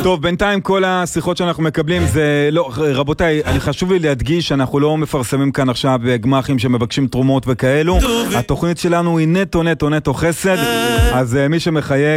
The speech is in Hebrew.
טוב, בינתיים כל השיחות שאנחנו מקבלים זה, לא, רבותיי, חשוב לי להדגיש שאנחנו לא מפרסמים כאן עכשיו גמחים שמבקשים תרומות וכאלו. התוכנית שלנו היא נטו חסד, אז מי שמחייג